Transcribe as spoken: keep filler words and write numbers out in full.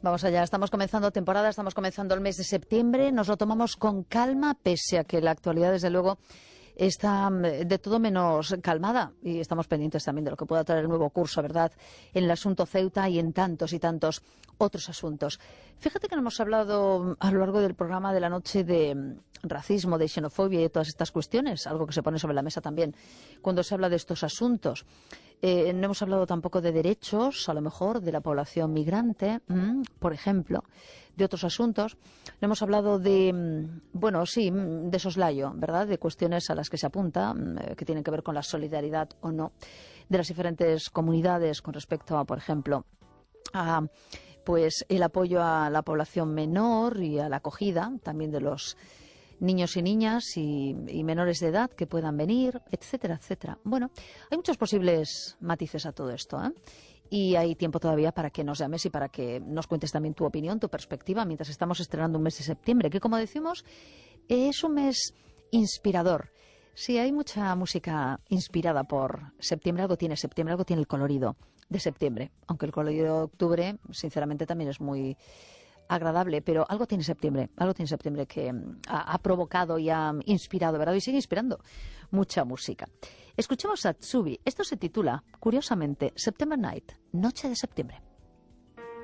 Vamos allá, estamos comenzando temporada, estamos comenzando el mes de septiembre, nos lo tomamos con calma, pese a que la actualidad, desde luego, está de todo menos calmada, y estamos pendientes también de lo que pueda traer el nuevo curso, ¿verdad?, en el asunto Ceuta y en tantos y tantos otros asuntos. Fíjate que no hemos hablado a lo largo del programa de la noche de racismo, de xenofobia y de todas estas cuestiones, algo que se pone sobre la mesa también cuando se habla de estos asuntos. Eh, no hemos hablado tampoco de derechos, a lo mejor, de la población migrante, mmm, por ejemplo, de otros asuntos. No hemos hablado de, bueno, sí, de soslayo, ¿verdad?, de cuestiones a las que se apunta, que tienen que ver con la solidaridad o no de las diferentes comunidades con respecto a, por ejemplo, a pues el apoyo a la población menor y a la acogida también de los niños y niñas y, y menores de edad que puedan venir, etcétera, etcétera. Bueno, hay muchos posibles matices a todo esto, ¿eh? Y hay tiempo todavía para que nos llames y para que nos cuentes también tu opinión, tu perspectiva, mientras estamos estrenando un mes de septiembre, que, como decimos, es un mes inspirador. Sí, hay mucha música inspirada por septiembre, algo tiene septiembre, algo tiene el colorido de septiembre, aunque el colorido de octubre, sinceramente, también es muy agradable, pero algo tiene septiembre, algo tiene septiembre que ha, ha provocado y ha inspirado, ¿verdad? Y sigue inspirando mucha música. Escuchemos a Tsubi. Esto se titula, curiosamente, September Night, Noche de Septiembre.